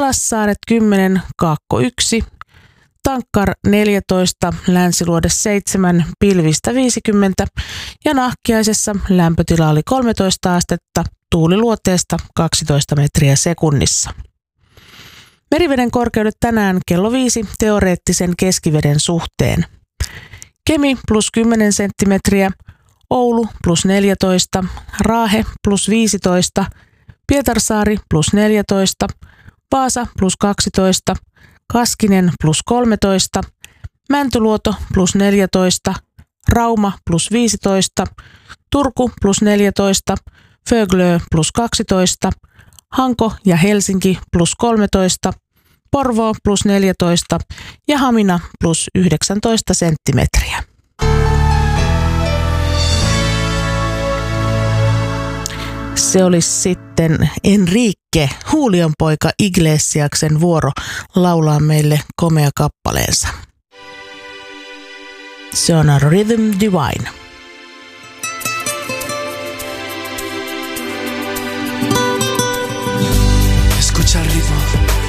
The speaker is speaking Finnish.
Alassaaret 10, Kaakko 1, Tankkar 14, Länsiluode 7, pilvistä 50 ja Nahkiaisessa lämpötila oli 13 astetta, tuuli luoteesta 12 metriä sekunnissa. Meriveden korkeudet tänään kello 5 teoreettisen keskiveden suhteen. Kemi plus 10 senttimetriä, Oulu plus 14, Raahe plus 15, Pietarsaari plus 14, Vaasa plus 12, Kaskinen plus 13, Mäntyluoto plus 14, Rauma plus 15, Turku plus 14, Föglö plus 12, Hanko ja Helsinki plus 13, Porvoo plus 14 ja Hamina plus 19 senttimetriä. Se olisi sitten Enrique, Julian poika Iglesiaksen vuoro laulaa meille komea kappaleensa. Se on Rhythm Divine.